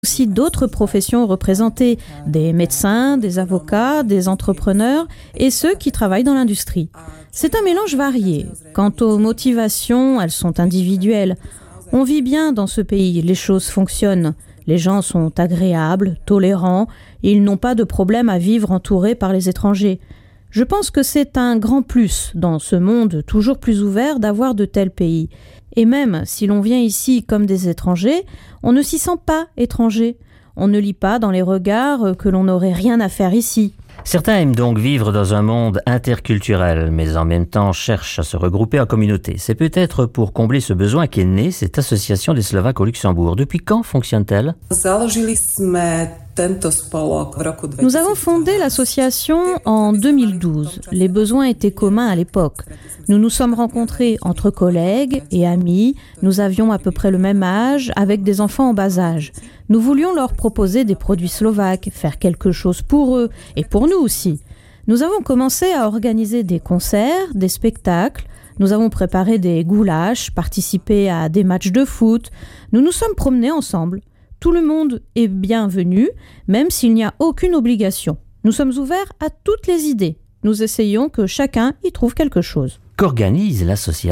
Aussi d'autres professions représentées, des médecins, des avocats, des entrepreneurs et ceux qui travaillent dans l'industrie. C'est un mélange varié. Quant aux motivations, elles sont individuelles. On vit bien dans ce pays, les choses fonctionnent. Les gens sont agréables, tolérants, et ils n'ont pas de problème à vivre entourés par les étrangers. Je pense que c'est un grand plus dans ce monde toujours plus ouvert d'avoir de tels pays. Et même si l'on vient ici comme des étrangers, on ne s'y sent pas étranger. On ne lit pas dans les regards que l'on n'aurait rien à faire ici. Certains aiment donc vivre dans un monde interculturel, mais en même temps cherchent à se regrouper en communauté. C'est peut-être pour combler ce besoin qu'est née cette association des Slovaques au Luxembourg. Depuis quand fonctionne-t-elle ? Nous avons fondé l'association en 2012. Les besoins étaient communs à l'époque. Nous nous sommes rencontrés entre collègues et amis. Nous avions à peu près le même âge, avec des enfants en bas âge. Nous voulions leur proposer des produits slovaques, faire quelque chose pour eux et pour nous aussi. Nous avons commencé à organiser des concerts, des spectacles. Nous avons préparé des goulash, participé à des matchs de foot. Nous nous sommes promenés ensemble. Tout le monde est bienvenu, même s'il n'y a aucune obligation. Nous sommes ouverts à toutes les idées. Nous essayons que chacun y trouve quelque chose. Qu'organise l'association ?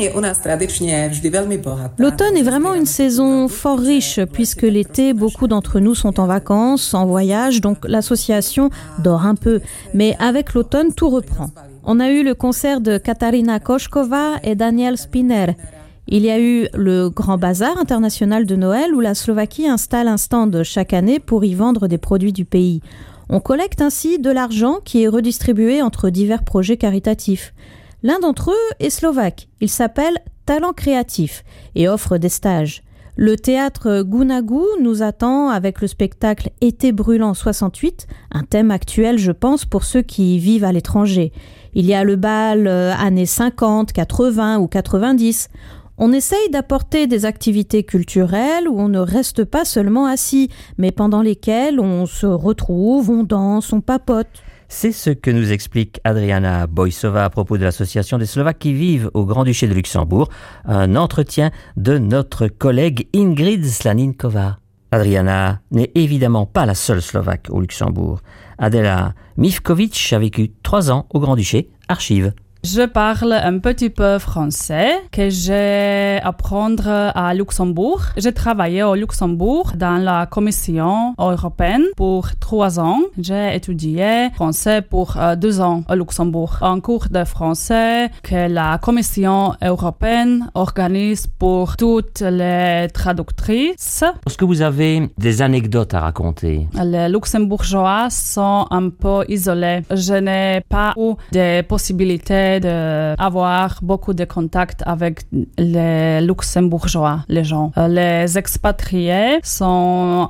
L'automne est vraiment une saison fort riche, puisque l'été, beaucoup d'entre nous sont en vacances, en voyage, donc l'association dort un peu. Mais avec l'automne, tout reprend. On a eu le concert de Katarina Košková et Daniel Spinner. Il y a eu le Grand Bazar international de Noël où la Slovaquie installe un stand chaque année pour y vendre des produits du pays. On collecte ainsi de l'argent qui est redistribué entre divers projets caritatifs. L'un d'entre eux est slovaque. Il s'appelle Talent Créatif et offre des stages. Le théâtre Gunagu nous attend avec le spectacle Été brûlant 68, un thème actuel, je pense, pour ceux qui vivent à l'étranger. Il y a le bal années 50, 80 ou 90. On essaye d'apporter des activités culturelles où on ne reste pas seulement assis, mais pendant lesquelles on se retrouve, on danse, on papote. C'est ce que nous explique Adriana Bojsová à propos de l'association des Slovaques qui vivent au Grand-Duché de Luxembourg. Un entretien de notre collègue Ingrid Slaninková. Adriana n'est évidemment pas la seule Slovaque au Luxembourg. Adela Mivkovic a vécu 3 ans au Grand-Duché. Archive. Je parle un petit peu français que j'ai apprendre à Luxembourg. J'ai travaillé au Luxembourg dans la Commission européenne pour 3 ans. J'ai étudié français pour 2 ans au Luxembourg. Un cours de français que la Commission européenne organise pour toutes les traductrices. Est-ce que vous avez des anecdotes à raconter? Les Luxembourgeois sont un peu isolés. Je n'ai pas eu de possibilités d'avoir beaucoup de contacts avec les Luxembourgeois, les gens. Les expatriés sont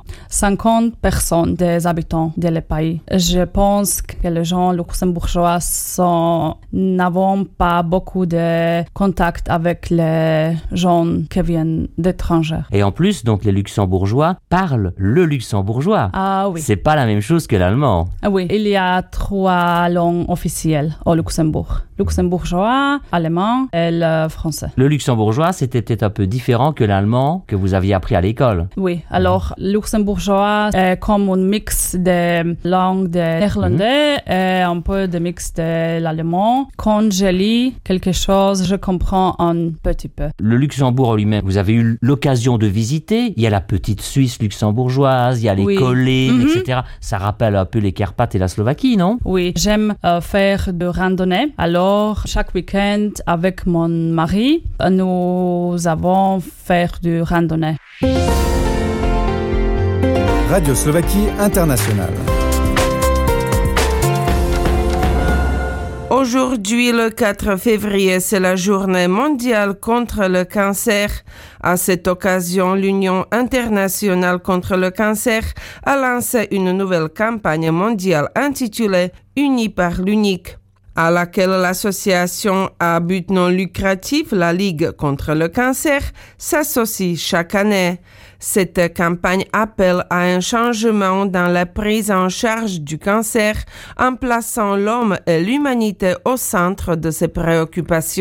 50% des habitants du pays. Je pense que les gens luxembourgeois n'avons pas beaucoup de contacts avec les gens qui viennent d'étrangers. Et en plus, donc les Luxembourgeois parlent le luxembourgeois. Ah oui. C'est pas la même chose que l'allemand. Ah oui, il y a 3 langues officielles au Luxembourg. Luxembourgeois, allemand et le français. Le luxembourgeois, c'était peut-être un peu différent que l'allemand que vous aviez appris à l'école. Oui, alors luxembourgeois est comme un mix de langues de néerlandais et un peu de mix de l'allemand. Quand je lis quelque chose, je comprends un petit peu. Le Luxembourg lui-même, vous avez eu l'occasion de visiter. Il y a la petite Suisse luxembourgeoise, il y a les collines, etc. Ça rappelle un peu les Carpates et la Slovaquie, non? Oui, j'aime faire de randonnée. Alors, chaque week-end, avec mon mari, nous avons fait du randonnée. Radio Slovaquie Internationale. Aujourd'hui, le 4 février, c'est la journée mondiale contre le cancer. À cette occasion, l'Union internationale contre le cancer a lancé une nouvelle campagne mondiale intitulée « Unis par l'unique », à laquelle l'association à but non lucratif, la Ligue contre le cancer, s'associe chaque année. Cette campagne appelle à un changement dans la prise en charge du cancer en plaçant l'homme et l'humanité au centre de ses préoccupations.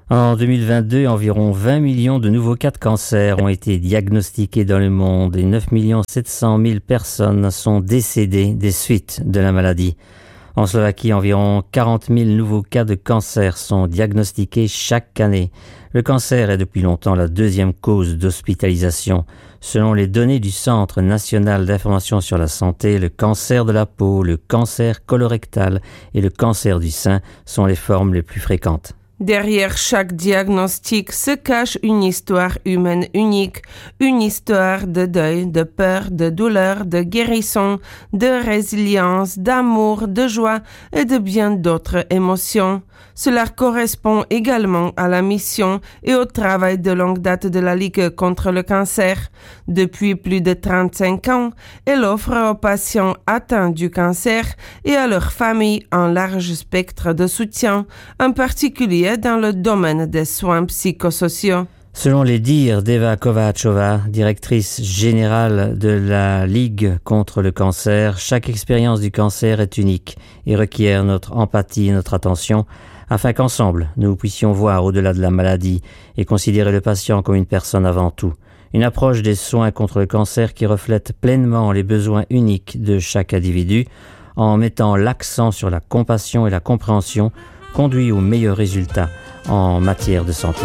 En 2022, environ 20 millions de nouveaux cas de cancer ont été diagnostiqués dans le monde et 9 700 000 personnes sont décédées des suites de la maladie. En Slovaquie, environ 40 000 nouveaux cas de cancer sont diagnostiqués chaque année. Le cancer est depuis longtemps la deuxième cause d'hospitalisation. Selon les données du Centre national d'information sur la santé, le cancer de la peau, le cancer colorectal et le cancer du sein sont les formes les plus fréquentes. Derrière chaque diagnostic se cache une histoire humaine unique, une histoire de deuil, de peur, de douleur, de guérison, de résilience, d'amour, de joie et de bien d'autres émotions. Cela correspond également à la mission et au travail de longue date de la Ligue contre le cancer. Depuis plus de 35 ans, elle offre aux patients atteints du cancer et à leurs familles un large spectre de soutien, en particulier dans le domaine des soins psychosociaux. Selon les dires d'Eva Kovácsová, directrice générale de la Ligue contre le cancer, chaque expérience du cancer est unique et requiert notre empathie et notre attention afin qu'ensemble, nous puissions voir au-delà de la maladie et considérer le patient comme une personne avant tout. Une approche des soins contre le cancer qui reflète pleinement les besoins uniques de chaque individu en mettant l'accent sur la compassion et la compréhension conduit aux meilleurs résultats en matière de santé.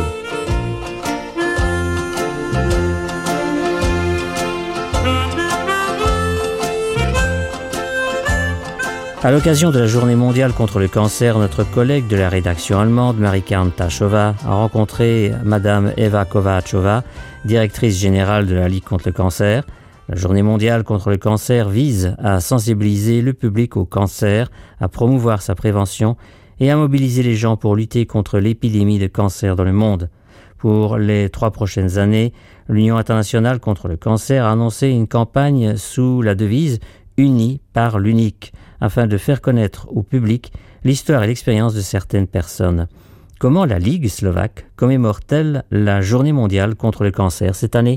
À l'occasion de la Journée mondiale contre le cancer, notre collègue de la rédaction allemande, Marikan Tachova, a rencontré Madame Eva Kovácsová, directrice générale de la Ligue contre le cancer. La Journée mondiale contre le cancer vise à sensibiliser le public au cancer, à promouvoir sa prévention et à mobiliser les gens pour lutter contre l'épidémie de cancer dans le monde. Pour les 3 prochaines années, l'Union internationale contre le cancer a annoncé une campagne sous la devise « Unis par l'unique » afin de faire connaître au public l'histoire et l'expérience de certaines personnes. Comment la Ligue slovaque commémore-t-elle la Journée mondiale contre le cancer cette année?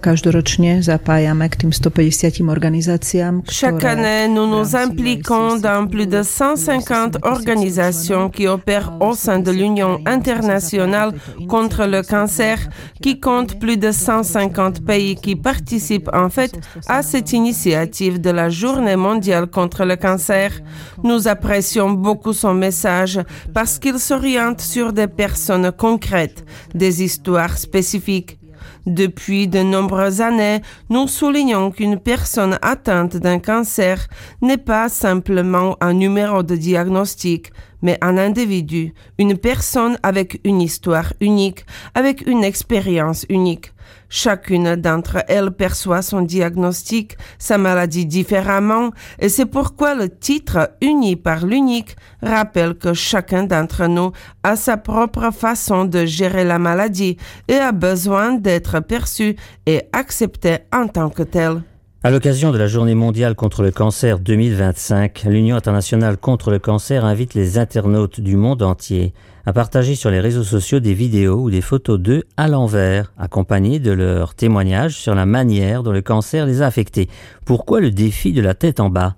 Chaque année, nous nous impliquons dans plus de 150 organisations qui opèrent au sein de l'Union internationale contre le cancer, qui compte plus de 150 pays qui participent en fait à cette initiative de la Journée mondiale contre le cancer. Nous apprécions beaucoup son message parce qu'il s'oriente sur des personnes concrètes, des histoires spécifiques. Depuis de nombreuses années, nous soulignons qu'une personne atteinte d'un cancer n'est pas simplement un numéro de diagnostic, mais un individu, une personne avec une histoire unique, avec une expérience unique. Chacune d'entre elles perçoit son diagnostic, sa maladie différemment, et c'est pourquoi le titre « Unis par l'unique » rappelle que chacun d'entre nous a sa propre façon de gérer la maladie et a besoin d'être perçu et accepté en tant que tel. À l'occasion de la Journée mondiale contre le cancer 2025, l'Union internationale contre le cancer invite les internautes du monde entier à partager sur les réseaux sociaux des vidéos ou des photos d'eux à l'envers, accompagnées de leurs témoignages sur la manière dont le cancer les a affectés. Pourquoi le défi de la tête en bas?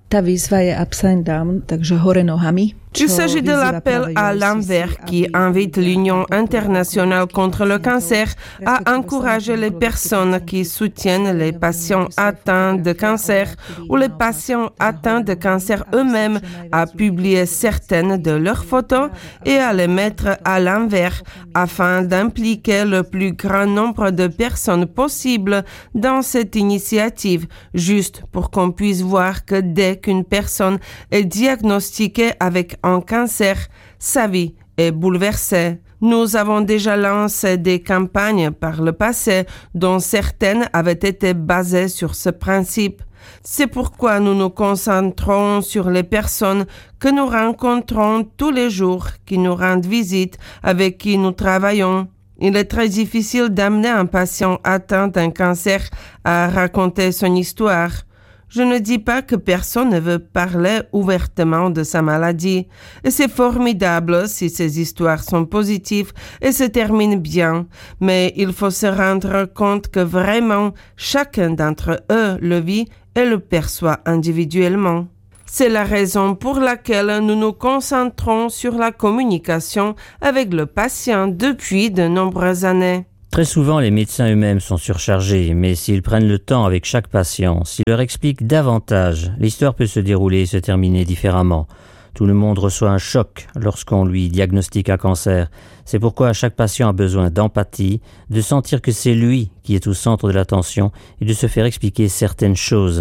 Il s'agit de l'appel à l'envers qui invite l'Union internationale contre le cancer à encourager les personnes qui soutiennent les patients atteints de cancer ou les patients atteints de cancer eux-mêmes à publier certaines de leurs photos et à les mettre à l'envers afin d'impliquer le plus grand nombre de personnes possible dans cette initiative, juste pour qu'on puisse voir que dès qu'une personne est diagnostiquée avec un cancer, sa vie est bouleversée. Nous avons déjà lancé des campagnes par le passé dont certaines avaient été basées sur ce principe. C'est pourquoi nous nous concentrons sur les personnes que nous rencontrons tous les jours, qui nous rendent visite, avec qui nous travaillons. Il est très difficile d'amener un patient atteint d'un cancer à raconter son histoire. Je ne dis pas que personne ne veut parler ouvertement de sa maladie. Et c'est formidable si ces histoires sont positives et se terminent bien. Mais il faut se rendre compte que vraiment, chacun d'entre eux le vit et le perçoit individuellement. C'est la raison pour laquelle nous nous concentrons sur la communication avec le patient depuis de nombreuses années. Très souvent, les médecins eux-mêmes sont surchargés, mais s'ils prennent le temps avec chaque patient, s'ils leur expliquent davantage, l'histoire peut se dérouler et se terminer différemment. Tout le monde reçoit un choc lorsqu'on lui diagnostique un cancer. C'est pourquoi chaque patient a besoin d'empathie, de sentir que c'est lui qui est au centre de l'attention et de se faire expliquer certaines choses.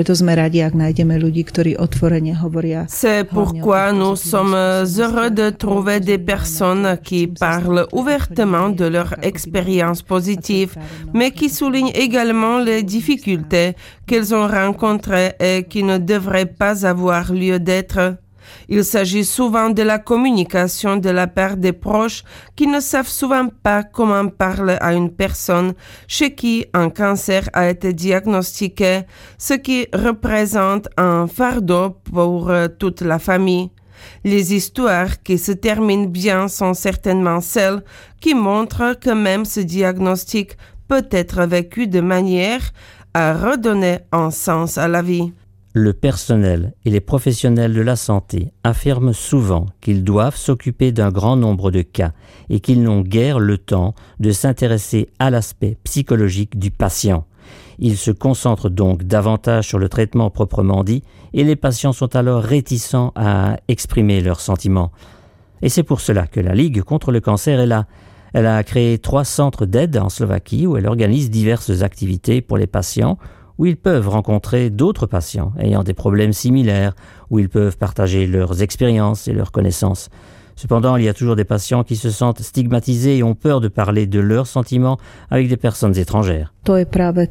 C'est pourquoi nous sommes heureux de trouver des personnes qui parlent ouvertement de leur expérience positive, mais qui soulignent également les difficultés qu'elles ont rencontrées et qui ne devraient pas avoir lieu d'être. Il s'agit souvent de la communication de la part des proches qui ne savent souvent pas comment parler à une personne chez qui un cancer a été diagnostiqué, ce qui représente un fardeau pour toute la famille. Les histoires qui se terminent bien sont certainement celles qui montrent que même ce diagnostic peut être vécu de manière à redonner un sens à la vie. Le personnel et les professionnels de la santé affirment souvent qu'ils doivent s'occuper d'un grand nombre de cas et qu'ils n'ont guère le temps de s'intéresser à l'aspect psychologique du patient. Ils se concentrent donc davantage sur le traitement proprement dit et les patients sont alors réticents à exprimer leurs sentiments. Et c'est pour cela que la Ligue contre le cancer est là. Elle a créé 3 centres d'aide en Slovaquie où elle organise diverses activités pour les patients où ils peuvent rencontrer d'autres patients ayant des problèmes similaires, où ils peuvent partager leurs expériences et leurs connaissances. Cependant, il y a toujours des patients qui se sentent stigmatisés et ont peur de parler de leurs sentiments avec des personnes étrangères. C'est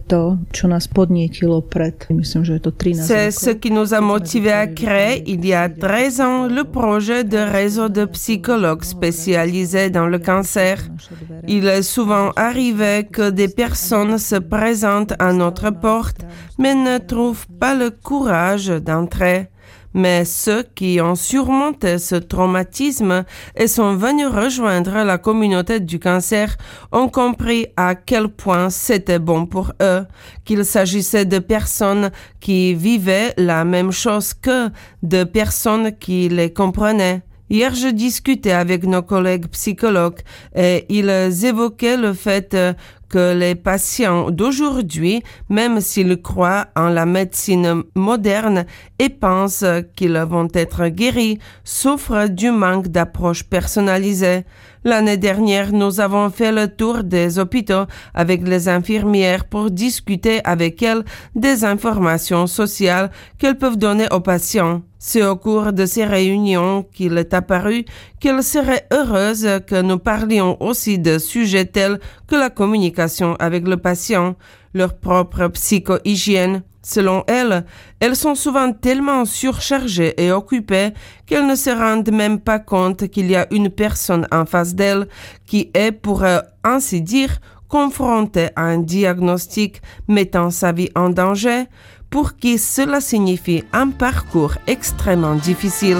ce qui nous a motivés à créer, il y a 13 ans, le projet de réseau de psychologues spécialisés dans le cancer. Il est souvent arrivé que des personnes se présentent à notre porte, mais ne trouvent pas le courage d'entrer. Mais ceux qui ont surmonté ce traumatisme et sont venus rejoindre la communauté du cancer ont compris à quel point c'était bon pour eux, qu'il s'agissait de personnes qui vivaient la même chose qu'eux, de personnes qui les comprenaient. Hier, je discutais avec nos collègues psychologues et ils évoquaient le fait que les patients d'aujourd'hui, même s'ils croient en la médecine moderne et pensent qu'ils vont être guéris, souffrent du manque d'approche personnalisée. L'année dernière, nous avons fait le tour des hôpitaux avec les infirmières pour discuter avec elles des informations sociales qu'elles peuvent donner aux patients. C'est au cours de ces réunions qu'il est apparu qu'elles seraient heureuses que nous parlions aussi de sujets tels que la communication avec le patient, leur propre psycho-hygiène. Selon elles, elles sont souvent tellement surchargées et occupées qu'elles ne se rendent même pas compte qu'il y a une personne en face d'elles qui est, pour ainsi dire, confrontée à un diagnostic mettant sa vie en danger, pour qui cela signifie un parcours extrêmement difficile.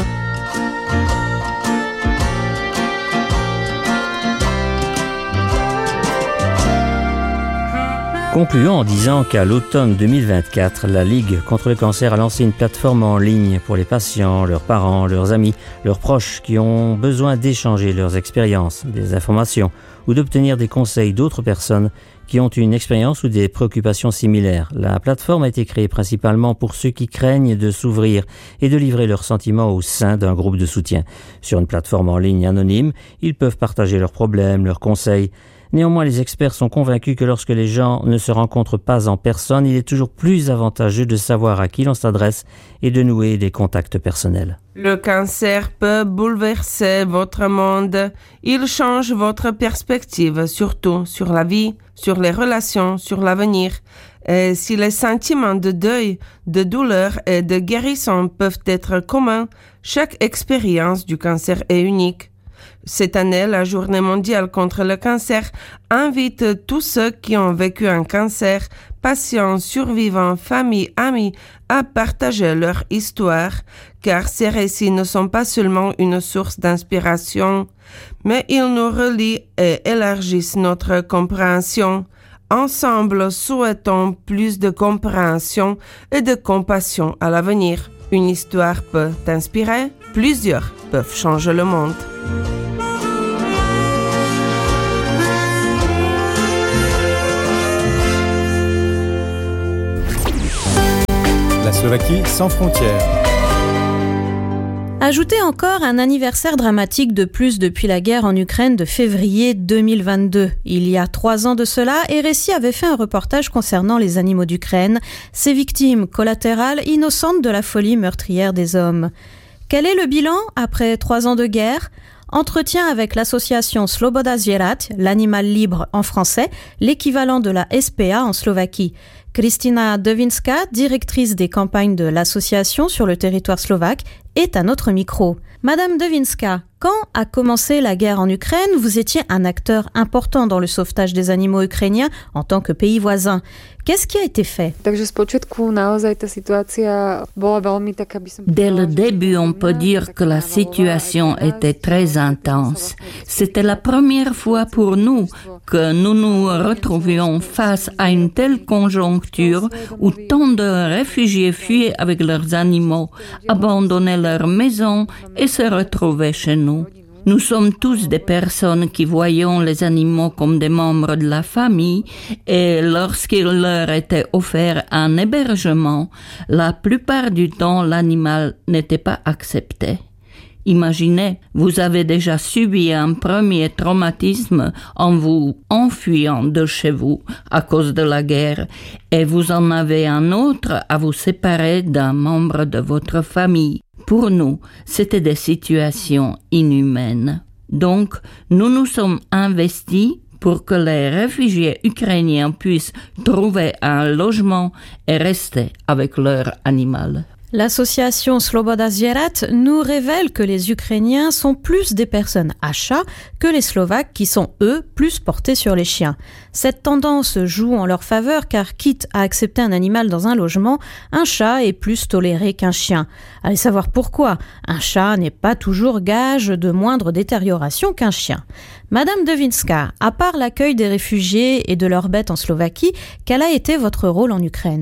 Concluons en disant qu'à l'automne 2024, la Ligue contre le cancer a lancé une plateforme en ligne pour les patients, leurs parents, leurs amis, leurs proches qui ont besoin d'échanger leurs expériences, des informations ou d'obtenir des conseils d'autres personnes qui ont une expérience ou des préoccupations similaires. La plateforme a été créée principalement pour ceux qui craignent de s'ouvrir et de livrer leurs sentiments au sein d'un groupe de soutien. Sur une plateforme en ligne anonyme, ils peuvent partager leurs problèmes, leurs conseils. Néanmoins, les experts sont convaincus que lorsque les gens ne se rencontrent pas en personne, il est toujours plus avantageux de savoir à qui l'on s'adresse et de nouer des contacts personnels. Le cancer peut bouleverser votre monde. Il change votre perspective, surtout sur la vie, sur les relations, sur l'avenir. Et si les sentiments de deuil, de douleur et de guérison peuvent être communs, chaque expérience du cancer est unique. Cette année, la Journée mondiale contre le cancer invite tous ceux qui ont vécu un cancer, patients, survivants, familles, amis, à partager leur histoire, car ces récits ne sont pas seulement une source d'inspiration, mais ils nous relient et élargissent notre compréhension. Ensemble, souhaitons plus de compréhension et de compassion à l'avenir. Une histoire peut t'inspirer, plusieurs peuvent changer le monde. La Slovaquie sans frontières. Ajoutez encore un anniversaire dramatique de plus depuis la guerre en Ukraine de février 2022. Il y a 3 ans de cela, RSI avait fait un reportage concernant les animaux d'Ukraine, ces victimes collatérales innocentes de la folie meurtrière des hommes. Quel est le bilan après 3 ans de guerre ? Entretien avec l'association Sloboda Zvierat, l'animal libre en français, l'équivalent de la SPA en Slovaquie. Kristina Devinska, directrice des campagnes de l'association sur le territoire slovaque, est à notre micro. Madame Devinska, quand a commencé la guerre en Ukraine, vous étiez un acteur important dans le sauvetage des animaux ukrainiens en tant que pays voisin. Qu'est-ce qui a été fait? Dès le début, on peut dire que la situation était très intense. C'était la première fois pour nous que nous nous retrouvions face à une telle conjoncture où tant de réfugiés fuyaient avec leurs animaux, abandonnaient leurs maisons et se retrouvaient chez nous. Nous sommes tous des personnes qui voyons les animaux comme des membres de la famille et lorsqu'il leur était offert un hébergement, la plupart du temps l'animal n'était pas accepté. Imaginez, vous avez déjà subi un premier traumatisme en vous enfuyant de chez vous à cause de la guerre et vous en avez un autre à vous séparer d'un membre de votre famille. Pour nous, c'était des situations inhumaines. Donc, nous nous sommes investis pour que les réfugiés ukrainiens puissent trouver un logement et rester avec leur animal. L'association Sloboda Zvierat nous révèle que les Ukrainiens sont plus des personnes à chat que les Slovaques qui sont, eux, plus portés sur les chiens. Cette tendance joue en leur faveur car, quitte à accepter un animal dans un logement, un chat est plus toléré qu'un chien. Allez savoir pourquoi. Un chat n'est pas toujours gage de moindre détérioration qu'un chien. Madame Devinska, à part l'accueil des réfugiés et de leurs bêtes en Slovaquie, quel a été votre rôle en Ukraine ?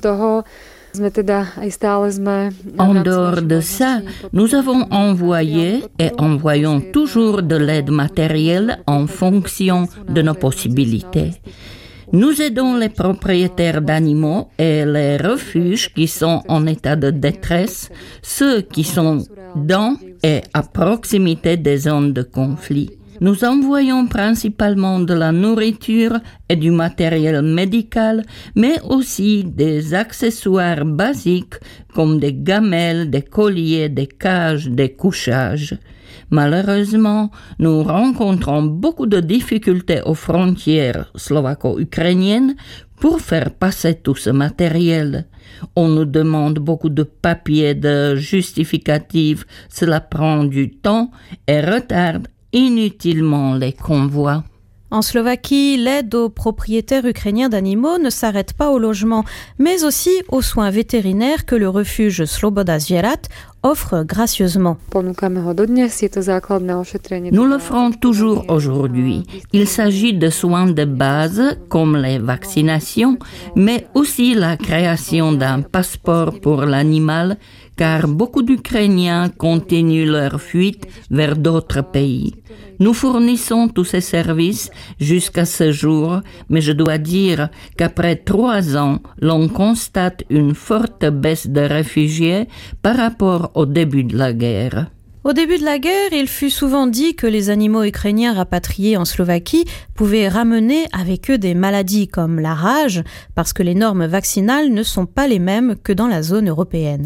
En dehors de ça, nous avons envoyé et envoyons toujours de l'aide matérielle en fonction de nos possibilités. Nous aidons les propriétaires d'animaux et les refuges qui sont en état de détresse, ceux qui sont dans et à proximité des zones de conflit. Nous envoyons principalement de la nourriture et du matériel médical, mais aussi des accessoires basiques comme des gamelles, des colliers, des cages, des couchages. Malheureusement, nous rencontrons beaucoup de difficultés aux frontières slovaco-ukrainiennes pour faire passer tout ce matériel. On nous demande beaucoup de papiers, de justificatifs, cela prend du temps et retarde inutilement les convois. En Slovaquie, l'aide aux propriétaires ukrainiens d'animaux ne s'arrête pas au logement, mais aussi aux soins vétérinaires que le refuge Sloboda Zvierat offre gracieusement. Nous le ferons toujours aujourd'hui. Il s'agit de soins de base comme les vaccinations, mais aussi la création d'un passeport pour l'animal, car beaucoup d'Ukrainiens continuent leur fuite vers d'autres pays. Nous fournissons tous ces services jusqu'à ce jour, mais je dois dire qu'après 3 ans, l'on constate une forte baisse de réfugiés par rapport au début de la guerre. Au début de la guerre, il fut souvent dit que les animaux ukrainiens rapatriés en Slovaquie pouvaient ramener avec eux des maladies comme la rage, parce que les normes vaccinales ne sont pas les mêmes que dans la zone européenne.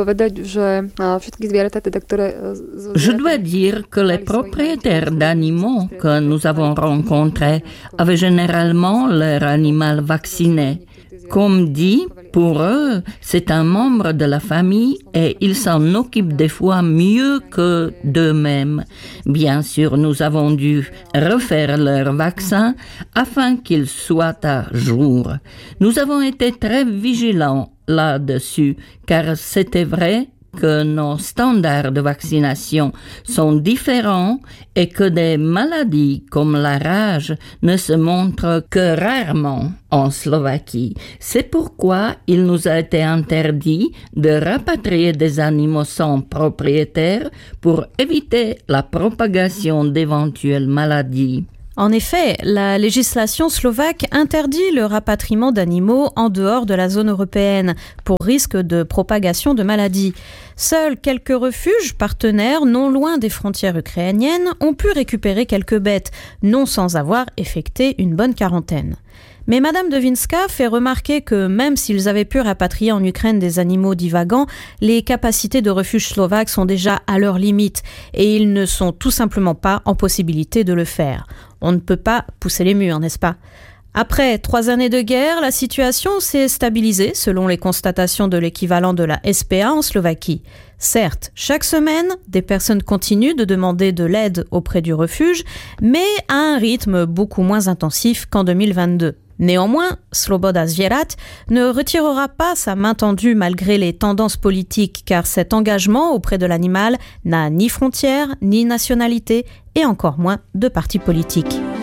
Je dois dire que les propriétaires d'animaux que nous avons rencontrés avaient généralement leur animal vacciné. Comme dit, pour eux, c'est un membre de la famille et ils s'en occupent des fois mieux que d'eux-mêmes. Bien sûr, nous avons dû refaire leur vaccin afin qu'ils soient à jour. Nous avons été très vigilants là-dessus, car c'était vrai, que nos standards de vaccination sont différents et que des maladies comme la rage ne se montrent que rarement en Slovaquie. C'est pourquoi il nous a été interdit de rapatrier des animaux sans propriétaire pour éviter la propagation d'éventuelles maladies. En effet, la législation slovaque interdit le rapatriement d'animaux en dehors de la zone européenne pour risque de propagation de maladies. Seuls quelques refuges partenaires non loin des frontières ukrainiennes ont pu récupérer quelques bêtes, non sans avoir effectué une bonne quarantaine. Mais Madame Devinska fait remarquer que même s'ils avaient pu rapatrier en Ukraine des animaux divagants, les capacités de refuge slovaques sont déjà à leur limite et ils ne sont tout simplement pas en possibilité de le faire. On ne peut pas pousser les murs, n'est-ce pas ? Après 3 années de guerre, la situation s'est stabilisée selon les constatations de l'équivalent de la SPA en Slovaquie. Certes, chaque semaine, des personnes continuent de demander de l'aide auprès du refuge, mais à un rythme beaucoup moins intensif qu'en 2022. Néanmoins, Sloboda Zvierat ne retirera pas sa main tendue malgré les tendances politiques, car cet engagement auprès de l'animal n'a ni frontières, ni nationalité, et encore moins de parti politique.